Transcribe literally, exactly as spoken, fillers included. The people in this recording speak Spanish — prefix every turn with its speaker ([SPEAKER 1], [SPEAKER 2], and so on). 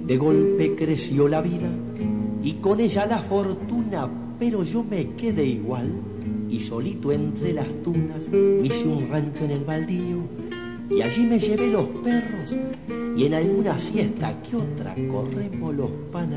[SPEAKER 1] De golpe creció la vida y con ella la fortuna, pero yo me quedé igual y solito entre las tunas me hice un rancho en el baldío y allí me llevé los perros y en alguna siesta que otra corremos los panas.